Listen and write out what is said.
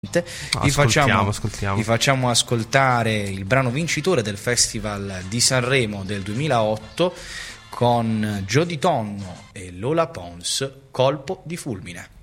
Ascoltiamo. Vi facciamo ascoltare il brano vincitore del Festival di Sanremo del 2008 con Jody Tonno e Lola Pons, Colpo di fulmine.